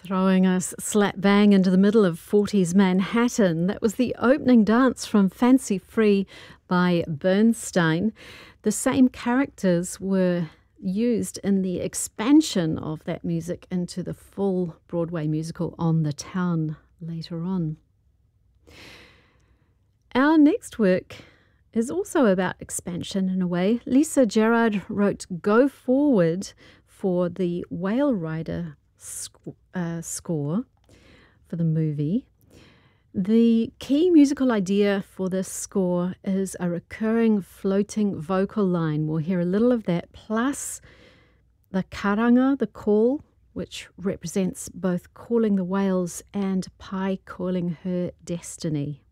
Throwing us slap bang into the middle of 40s Manhattan. That was the opening dance from Fancy Free by Bernstein. The same characters were used in the expansion of that music into the full Broadway musical On the Town later on. Our next work is also about expansion in a way. Lisa Gerrard wrote Go Forward for the Whale Rider score for the movie. The key musical idea for this score is a recurring floating vocal line. We'll hear a little of that, plus the karanga, the call, which represents both calling the whales and Pai calling her destiny.